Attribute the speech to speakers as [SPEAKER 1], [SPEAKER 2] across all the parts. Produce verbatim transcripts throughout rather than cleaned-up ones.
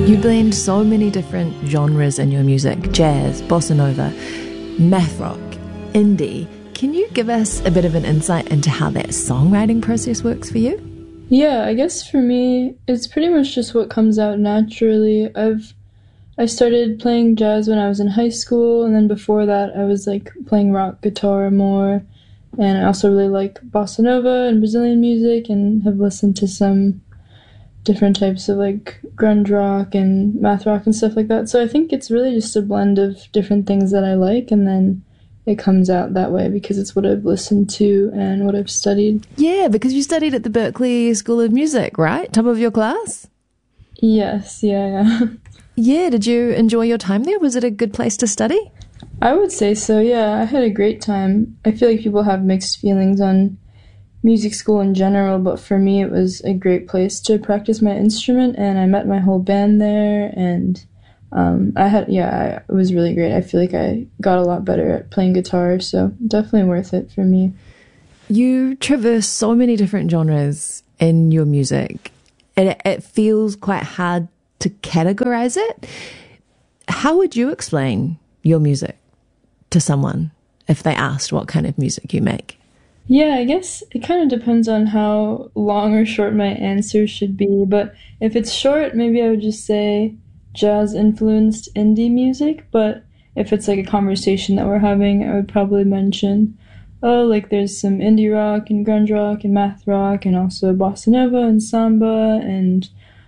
[SPEAKER 1] You blend so many different genres in your music: jazz, bossa nova, math rock, indie. Can you give us a bit of an insight into how that songwriting process works for you?
[SPEAKER 2] Yeah, I guess for me, it's pretty much just what comes out naturally. I've I started playing jazz when I was in high school, and then before that I was like playing rock guitar more, and I also really like bossa nova and Brazilian music, and have listened to some different types of like grunge rock and math rock and stuff like that. So I think it's really just a blend of different things that I like, and then it comes out that way because it's what I've listened to and what I've studied.
[SPEAKER 1] Yeah, because you studied at the Berklee School of Music, right? Top of your class?
[SPEAKER 2] Yes, yeah, yeah.
[SPEAKER 1] Yeah, did you enjoy your time there? Was it a good place to study?
[SPEAKER 2] I would say so, yeah. I had a great time. I feel like people have mixed feelings on music school in general, but for me it was a great place to practice my instrument, and I met my whole band there, and um, I had, yeah, I, it was really great. I feel like I got a lot better at playing guitar, so definitely worth it for me.
[SPEAKER 1] You traverse so many different genres in your music. It, it feels quite hard to categorize it. How would you explain your music to someone if they asked what kind of music you make?
[SPEAKER 2] Yeah, I guess it kind of depends on how long or short my answer should be, but if it's short, maybe I would just say jazz-influenced indie music, but if it's like a conversation that we're having, I would probably mention, oh, like there's some indie rock and grunge rock and math rock and also bossa nova and samba and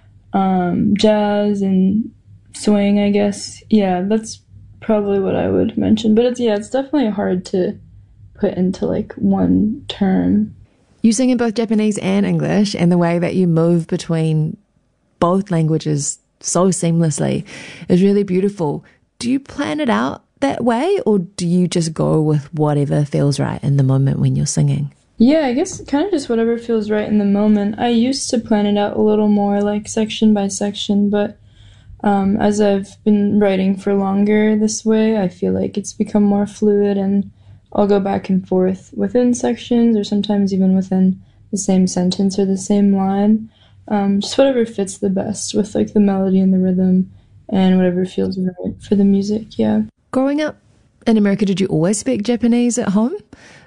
[SPEAKER 2] um, jazz and swing, I guess. Yeah, that's probably what I would mention, but it's, yeah, it's definitely hard to put into like one term.
[SPEAKER 1] You sing in both Japanese and English, and the way that you move between both languages so seamlessly is really beautiful. Do you plan it out that way, or do you just go with whatever feels right in the moment when you're singing?
[SPEAKER 2] Yeah, I guess kind of just whatever feels right in the moment. I used to plan it out a little more, like section by section, but um, as I've been writing for longer this way, I feel like it's become more fluid, and I'll go back and forth within sections, or sometimes even within the same sentence or the same line. Um, just whatever fits the best with like the melody and the rhythm, and whatever feels right for the music, yeah.
[SPEAKER 1] Growing up in America, did you always speak Japanese at home?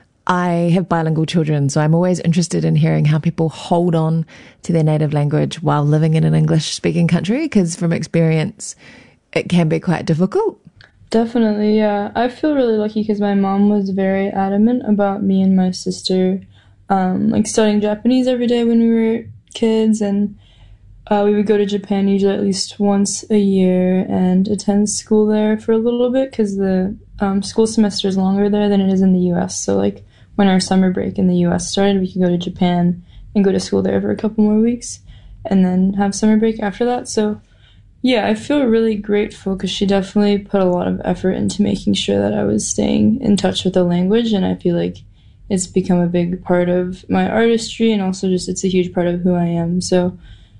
[SPEAKER 1] I have bilingual children, so I'm always interested in hearing how people hold on to their native language while living in an English-speaking country, because from experience, it can be quite difficult.
[SPEAKER 2] Definitely, yeah. I feel really lucky because my mom was very adamant about me and my sister um, like studying Japanese every day when we were kids, and uh, we would go to Japan usually at least once a year and attend school there for a little bit because the um, school semester is longer there than it is in the U S. So like when our summer break in the U S started, we could go to Japan and go to school there for a couple more weeks and then have summer break after that. So yeah, I feel really grateful because she definitely put a lot of effort into making sure that I was staying in touch with the language, and I feel like it's become a big part of my artistry, and also just it's a huge part of who I am. So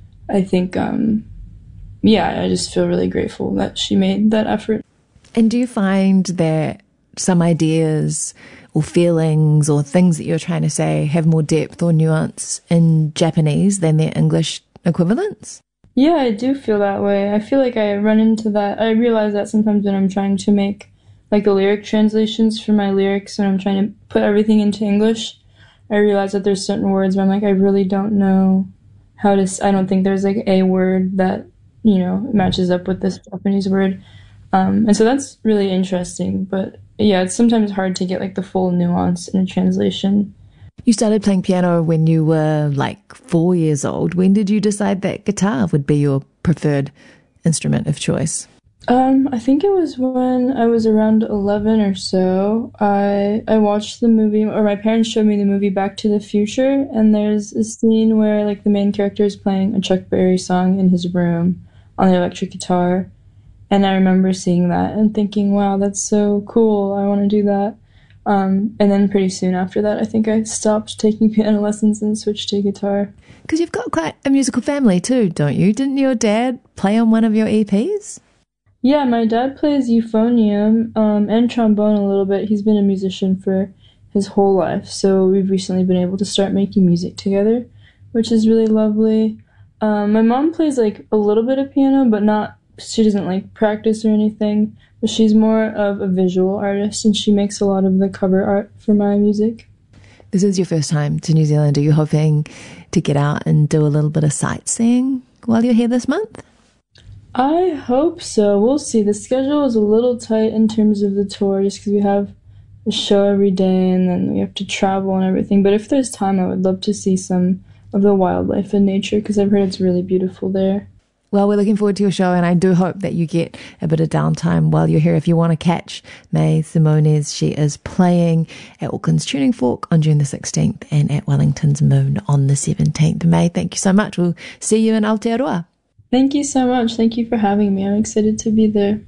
[SPEAKER 2] I think, um, yeah, I just feel really grateful that she made that effort.
[SPEAKER 1] And do you find that some ideas or feelings or things that you're trying to say have more depth or nuance in Japanese than their English equivalents?
[SPEAKER 2] Yeah, I do feel that way. I feel like I run into that. I realize that sometimes when I'm trying to make like the lyric translations for my lyrics, when I'm trying to put everything into English, I realize that there's certain words where I'm like, I really don't know how to, I don't think there's like a word that, you know, matches up with this Japanese word. Um, and so that's really interesting. But yeah, it's sometimes hard to get like the full nuance in a translation.
[SPEAKER 1] You started playing piano when you were like four years old. When did you decide that guitar would be your preferred instrument of choice?
[SPEAKER 2] Um, I think it was when I was around eleven or so. I I watched the movie, or my parents showed me the movie Back to the Future, and there's a scene where like the main character is playing a Chuck Berry song in his room on the electric guitar. And I remember seeing that and thinking, wow, that's so cool. I want to do that. Um, and then pretty soon after that, I think I stopped taking piano lessons and switched to guitar.
[SPEAKER 1] Because you've got quite a musical family too, don't you? Didn't your dad play on one of your E Ps?
[SPEAKER 2] Yeah, my dad plays euphonium um, and trombone a little bit. He's been a musician for his whole life, so we've recently been able to start making music together, which is really lovely. Um, my mom plays like a little bit of piano, but not, she doesn't like practice or anything. But she's more of a visual artist, and she makes a lot of the cover art for my music.
[SPEAKER 1] This is your first time to New Zealand. Are you hoping to get out and do a little bit of sightseeing while you're here this month?
[SPEAKER 2] I hope so. We'll see. The schedule is a little tight in terms of the tour, just because we have a show every day and then we have to travel and everything. But if there's time, I would love to see some of the wildlife and nature, because I've heard it's really beautiful there.
[SPEAKER 1] Well, we're looking forward to your show, and I do hope that you get a bit of downtime while you're here. If you want to catch May Simones, she is playing at Auckland's Tuning Fork on June the sixteenth and at Wellington's Moon on the seventeenth. May, thank you so much. We'll see you in Aotearoa.
[SPEAKER 2] Thank you so much. Thank you for having me. I'm excited to be there.